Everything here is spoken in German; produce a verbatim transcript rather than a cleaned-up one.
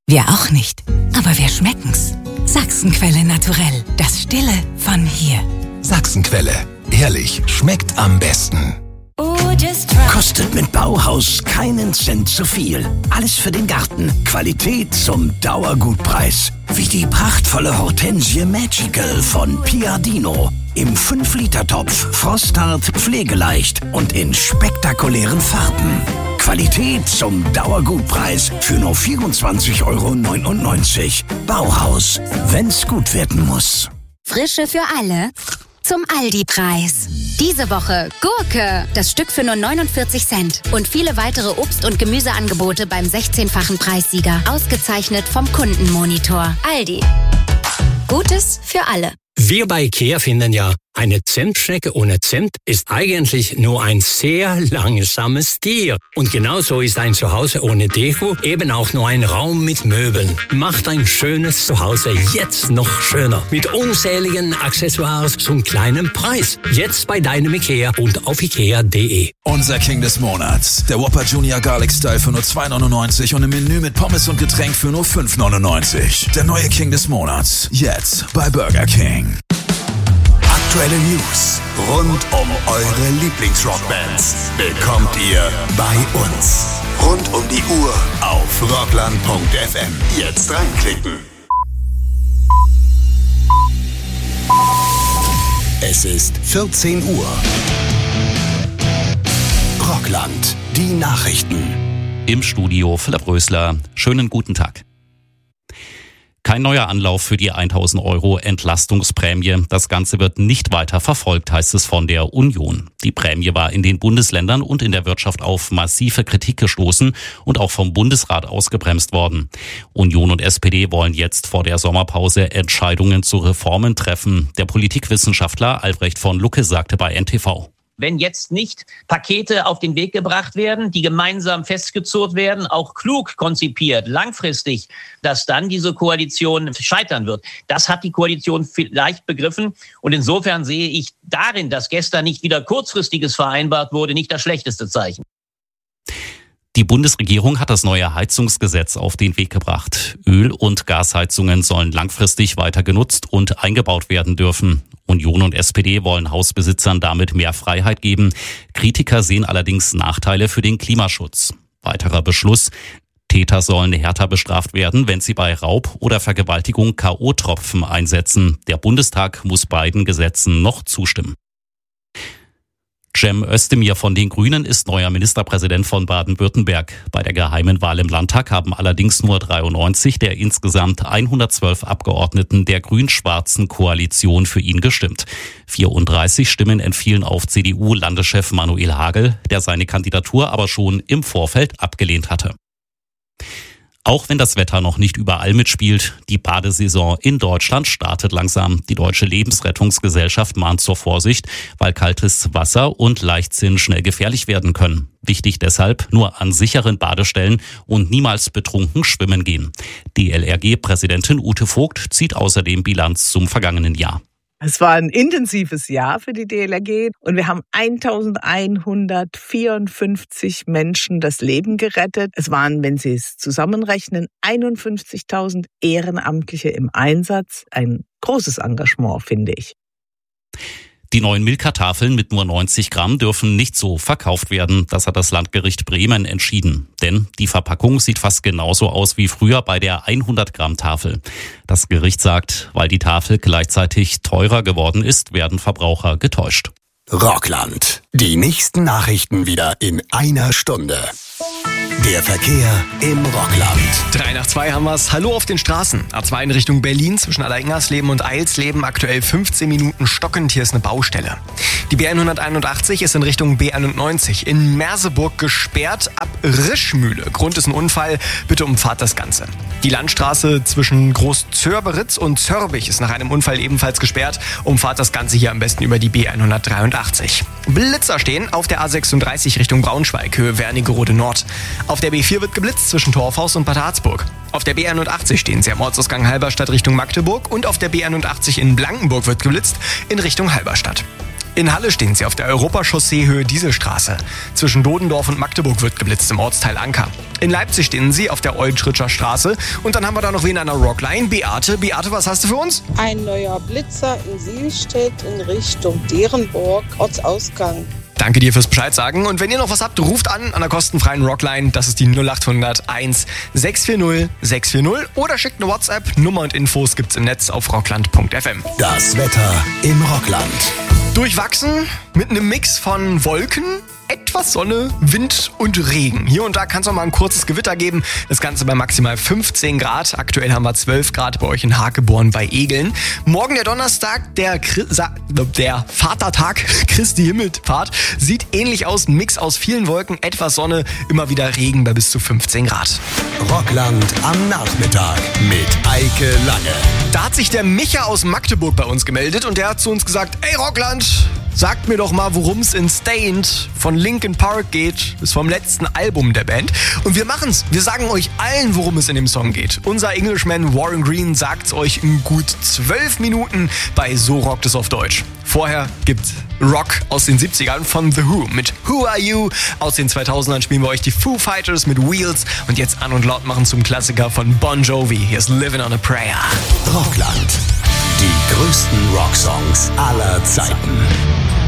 Wir auch nicht. Aber wir schmecken's. Sachsenquelle Naturell. Das Stille von hier. Sachsenquelle. Ehrlich, schmeckt am besten. Kostet mit Bauhaus keinen Cent zu viel. Alles für den Garten. Qualität zum Dauergutpreis. Wie die prachtvolle Hortensie Magical von Piadino. Im fünf Liter Topf, frosthart, pflegeleicht und in spektakulären Farben. Qualität zum Dauergutpreis für nur vierundzwanzig Euro neunundneunzig. Bauhaus, wenn's gut werden muss. Frische für alle zum Aldi-Preis. Diese Woche Gurke, das Stück für nur neunundvierzig Cent. Und viele weitere Obst- und Gemüseangebote beim sechzehnfachen Preissieger. Ausgezeichnet vom Kundenmonitor. Aldi. Gutes für alle. Wir bei IKEA finden ja, eine Zentschnecke ohne Zimt ist eigentlich nur ein sehr langsames Tier. Und genauso ist ein Zuhause ohne Deko eben auch nur ein Raum mit Möbeln. Macht ein schönes Zuhause jetzt noch schöner. Mit unzähligen Accessoires zum kleinen Preis. Jetzt bei deinem IKEA und auf ikea punkt de. Unser King des Monats. Der Whopper Junior Garlic Style für nur zwei neunundneunzig und im Menü mit Pommes und Getränk für nur fünf neunundneunzig. Der neue King des Monats. Jetzt bei Burger King. Aktuelle News rund um eure Lieblingsrockbands bekommt ihr bei uns. Rund um die Uhr auf rockland punkt f m. Jetzt reinklicken. Es ist vierzehn Uhr. Rockland, die Nachrichten. Im Studio Philipp Rösler. Schönen guten Tag. Kein neuer Anlauf für die tausend Euro Entlastungsprämie. Das Ganze wird nicht weiter verfolgt, heißt es von der Union. Die Prämie war in den Bundesländern und in der Wirtschaft auf massive Kritik gestoßen und auch vom Bundesrat ausgebremst worden. Union und S P D wollen jetzt vor der Sommerpause Entscheidungen zu Reformen treffen. Der Politikwissenschaftler Albrecht von Lucke sagte bei N T V. Wenn jetzt nicht Pakete auf den Weg gebracht werden, die gemeinsam festgezurrt werden, auch klug konzipiert, langfristig, dass dann diese Koalition scheitern wird. Das hat die Koalition vielleicht begriffen. Und insofern sehe ich darin, dass gestern nicht wieder Kurzfristiges vereinbart wurde, nicht das schlechteste Zeichen. Die Bundesregierung hat das neue Heizungsgesetz auf den Weg gebracht. Öl- und Gasheizungen sollen langfristig weiter genutzt und eingebaut werden dürfen. Union und S P D wollen Hausbesitzern damit mehr Freiheit geben. Kritiker sehen allerdings Nachteile für den Klimaschutz. Weiterer Beschluss: Täter sollen härter bestraft werden, wenn sie bei Raub oder Vergewaltigung K O-Tropfen einsetzen. Der Bundestag muss beiden Gesetzen noch zustimmen. Cem Özdemir von den Grünen ist neuer Ministerpräsident von Baden-Württemberg. Bei der geheimen Wahl im Landtag haben allerdings nur dreiundneunzig der insgesamt hundertzwölf Abgeordneten der grün-schwarzen Koalition für ihn gestimmt. vierunddreißig Stimmen entfielen auf C D U-Landeschef Manuel Hagel, der seine Kandidatur aber schon im Vorfeld abgelehnt hatte. Auch wenn das Wetter noch nicht überall mitspielt, die Badesaison in Deutschland startet langsam. Die Deutsche Lebensrettungsgesellschaft mahnt zur Vorsicht, weil kaltes Wasser und Leichtsinn schnell gefährlich werden können. Wichtig deshalb, nur an sicheren Badestellen und niemals betrunken schwimmen gehen. D L R G-Präsidentin Ute Vogt zieht außerdem Bilanz zum vergangenen Jahr. Es war ein intensives Jahr für die D L R G und wir haben eintausendeinhundertvierundfünfzig Menschen das Leben gerettet. Es waren, wenn Sie es zusammenrechnen, einundfünfzigtausend Ehrenamtliche im Einsatz. Ein großes Engagement, finde ich. Die neuen Milka-Tafeln mit nur neunzig Gramm dürfen nicht so verkauft werden. Das hat das Landgericht Bremen entschieden. Denn die Verpackung sieht fast genauso aus wie früher bei der hundert Gramm Tafel. Das Gericht sagt, weil die Tafel gleichzeitig teurer geworden ist, werden Verbraucher getäuscht. Rockland. Die nächsten Nachrichten wieder in einer Stunde. Der Verkehr im Rockland. Drei nach zwei haben wir's. Hallo auf den Straßen. A zwei in Richtung Berlin zwischen Alleingnersleben und Eilsleben. Aktuell fünfzehn Minuten stockend. Hier ist eine Baustelle. Die B hunderteinundachtzig ist in Richtung B einundneunzig in Merseburg gesperrt ab Rischmühle. Grund ist ein Unfall. Bitte umfahrt das Ganze. Die Landstraße zwischen Großzörberitz und Zörbich ist nach einem Unfall ebenfalls gesperrt. Umfahrt das Ganze hier am besten über die B hundertdreiundachtzig. Blitzer stehen auf der A sechsunddreißig Richtung Braunschweig, Höhe Wernigerode Nord. Auf der B vier wird geblitzt zwischen Torfhaus und Bad Harzburg. Auf der B einundachtzig stehen sie am Ortsausgang Halberstadt Richtung Magdeburg und auf der B einundachtzig in Blankenburg wird geblitzt in Richtung Halberstadt. In Halle stehen sie auf der Europachaussee Höhe Dieselstraße. Zwischen Dodendorf und Magdeburg wird geblitzt im Ortsteil Anker. In Leipzig stehen sie auf der Eulenschritscher Straße. Und dann haben wir da noch wen an der Rockline. Beate, Beate, was hast du für uns? Ein neuer Blitzer in Sielstedt in Richtung Derenburg, Ortsausgang. Danke dir fürs Bescheid sagen. Und wenn ihr noch was habt, ruft an an der kostenfreien Rockline. Das ist die null acht hundert eins sechs vier null sechs vier null oder schickt eine WhatsApp. Nummer und Infos gibt's im Netz auf rockland punkt f m. Das Wetter im Rockland. Durchwachsen mit einem Mix von Wolken, etwas Sonne, Wind und Regen. Hier und da kann es noch mal ein kurzes Gewitter geben. Das Ganze bei maximal fünfzehn Grad. Aktuell haben wir zwölf Grad bei euch in Hakeborn bei Egeln. Morgen der Donnerstag, der, der Vatertag, Christi Himmelfahrt, sieht ähnlich aus. Ein Mix aus vielen Wolken, etwas Sonne, immer wieder Regen bei bis zu fünfzehn Grad. Rockland am Nachmittag mit Eike Lange. Da hat sich der Micha aus Magdeburg bei uns gemeldet und der hat zu uns gesagt, ey Rockland, sagt mir doch mal, worum es in Stained von Linkin Park geht. Das ist vom letzten Album der Band. Und wir machen's. Wir sagen euch allen, worum es in dem Song geht. Unser Englishman Warren Green sagt's euch in gut zwölf Minuten bei So rockt es auf Deutsch. Vorher gibt's Rock aus den siebzigern von The Who mit Who Are You? Aus den zweitausendern spielen wir euch die Foo Fighters mit Wheels und jetzt an und laut machen zum Klassiker von Bon Jovi. Hier ist Living on a Prayer. Rockland. Die größten Rocksongs aller Zeiten.